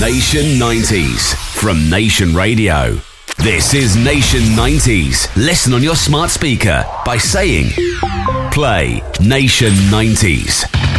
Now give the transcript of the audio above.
Nation 90s from Nation Radio. This is Nation 90s. Listen on your smart speaker by saying, play Nation 90s.